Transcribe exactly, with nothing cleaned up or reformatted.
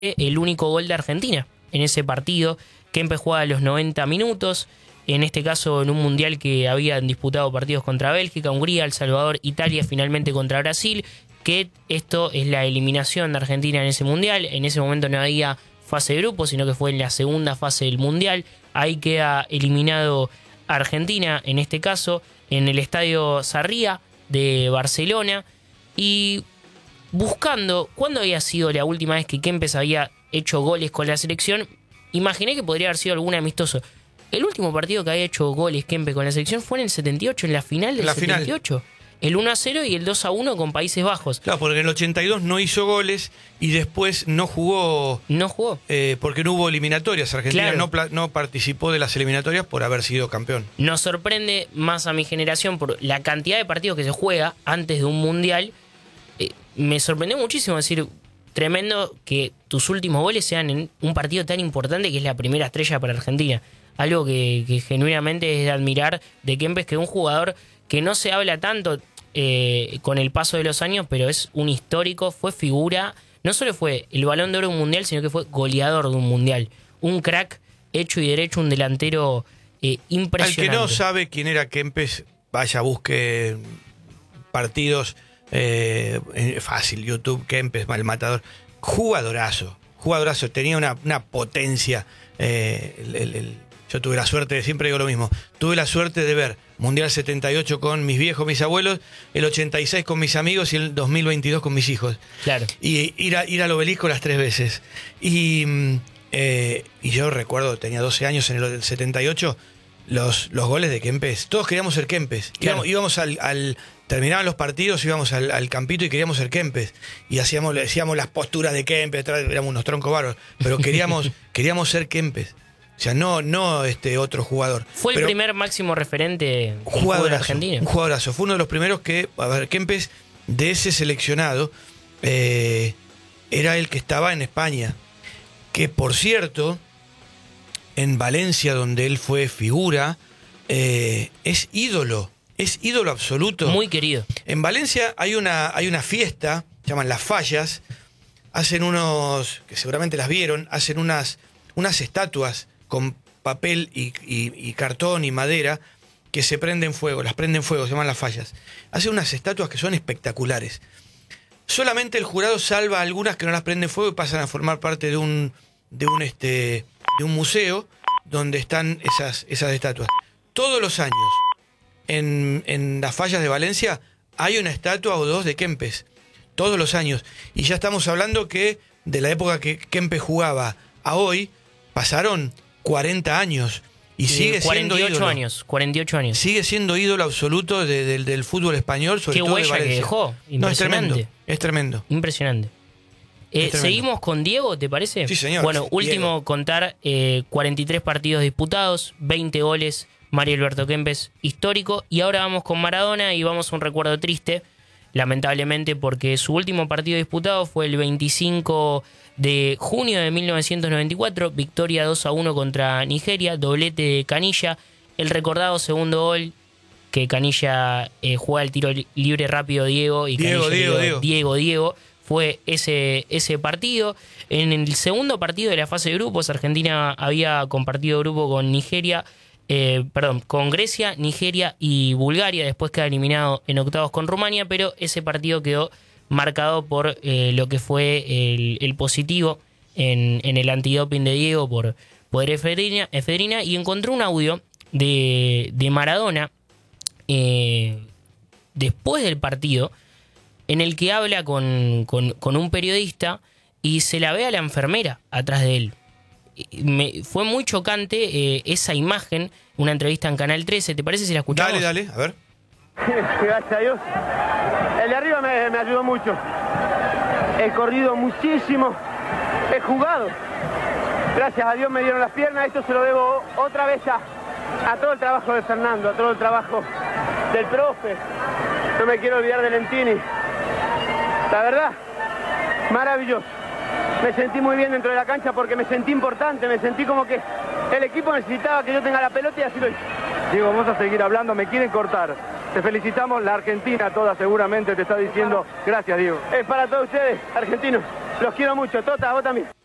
el único gol de Argentina en ese partido. Kempes jugaba a los noventa minutos, en este caso en un mundial que habían disputado partidos contra Bélgica, Hungría, El Salvador, Italia, finalmente contra Brasil, que esto es la eliminación de Argentina en ese mundial. En ese momento no había fase de grupo, sino que fue en la segunda fase del mundial. Ahí queda eliminado Argentina, en este caso, en el Estadio Sarriá de Barcelona. Y buscando cuándo había sido la última vez que Kempes había hecho goles con la selección, imaginé que podría haber sido algún amistoso. El último partido que había hecho goles Kempes con la selección fue en el setenta y ocho, en la final del la setenta y ocho. Final. El uno a cero y el dos a uno con Países Bajos. Claro, porque en el ochenta y dos no hizo goles y después no jugó. No jugó. Eh, porque no hubo eliminatorias. Argentina claro. no, no participó de las eliminatorias por haber sido campeón. Nos sorprende más a mi generación por la cantidad de partidos que se juega antes de un mundial. Eh, me sorprendió muchísimo, decir, tremendo que tus últimos goles sean en un partido tan importante que es la primera estrella para Argentina. Algo que, que genuinamente es de admirar de Kempes, que es un jugador que no se habla tanto eh, con el paso de los años, pero es un histórico, fue figura, no solo fue el Balón de Oro de un mundial, sino que fue goleador de un mundial. Un crack hecho y derecho, un delantero eh, impresionante. Al que no sabe quién era Kempes, vaya, busque partidos eh, fácil, YouTube, Kempes, mal matador. Jugadorazo, jugadorazo, tenía una, una potencia. Eh, el, el, el, yo tuve la suerte, siempre digo lo mismo, tuve la suerte de ver Mundial setenta y ocho con mis viejos, mis abuelos, el ochenta y seis con mis amigos y el dos mil veintidós con mis hijos. Claro. Y ir, a, ir al Obelisco las tres veces. Y, eh, y yo recuerdo, tenía doce años en el setenta y ocho, los, los goles de Kempes. Todos queríamos ser Kempes. Claro. Íbamos, íbamos al, al... Terminaban los partidos, íbamos al, al campito y queríamos ser Kempes. Y hacíamos, le decíamos las posturas de Kempes, éramos unos troncos bárbaros. Pero queríamos, queríamos ser Kempes. O sea, no, no este otro jugador. Fue el Pero primer máximo referente del fútbol argentino. Un jugadorazo. Fue uno de los primeros que, a ver, Kempes, de ese seleccionado, eh, era el que estaba en España. Que, por cierto, en Valencia, donde él fue figura, eh, es ídolo. Es ídolo absoluto. Muy querido. En Valencia hay una, hay una fiesta, llaman Las Fallas. Hacen unos, que seguramente las vieron, hacen unas, unas estatuas con papel y, y, y cartón y madera que se prenden fuego, las prenden fuego, se llaman Las Fallas. Hacen unas estatuas que son espectaculares. Solamente el jurado salva algunas que no las prenden fuego y pasan a formar parte de un, de un, este, de un museo donde están esas, esas estatuas. Todos los años, en, en Las Fallas de Valencia, hay una estatua o dos de Kempes. Todos los años. Y ya estamos hablando que de la época que Kempes jugaba a hoy, pasaron cuarenta años y sigue siendo ídolo. años, cuarenta y ocho años. Sigue siendo ídolo absoluto de, de, del fútbol español, sobre Qué todo de huella Valencia. que dejó. No, es tremendo. Es tremendo. Impresionante. Eh, es tremendo. Seguimos con Diego, ¿te parece? Sí, señor. Bueno, último Diego. contar eh, cuarenta y tres partidos disputados, veinte goles, Mario Alberto Kempes, histórico. Y ahora vamos con Maradona y vamos a un recuerdo triste, lamentablemente, porque su último partido disputado fue el veinticinco de junio de mil novecientos noventa y cuatro, victoria dos a uno contra Nigeria, doblete de Canilla, el recordado segundo gol que Canilla eh, juega el tiro libre rápido Diego y Diego, Canilla Diego, Diego, Diego, Diego, fue ese, ese partido. En el segundo partido de la fase de grupos, Argentina había compartido grupo con Nigeria, Eh, perdón, con Grecia, Nigeria y Bulgaria. Después queda eliminado en octavos con Rumania, pero ese partido quedó marcado por eh, lo que fue el, el positivo en, en el antidoping de Diego por poder efedrina, efedrina y encontró un audio de, de Maradona eh, después del partido en el que habla con, con, con un periodista y se la ve a la enfermera atrás de él. Me, fue muy chocante eh, esa imagen, una entrevista en Canal trece. ¿Te parece si la escuchamos? Dale, dale, a ver. Gracias a Dios. El de arriba me, me ayudó mucho. He corrido muchísimo. He jugado. Gracias a Dios me dieron las piernas. Esto se lo debo otra vez a, a todo el trabajo de Fernando, a todo el trabajo del profe. No me quiero olvidar de Lentini. La verdad, maravilloso. Me sentí muy bien dentro de la cancha porque me sentí importante, me sentí como que el equipo necesitaba que yo tenga la pelota y así lo hice. Diego, vamos a seguir hablando, me quieren cortar. Te felicitamos, la Argentina toda seguramente te está diciendo gracias, Diego. Es para todos ustedes, argentinos. Los quiero mucho. Tota, vos también.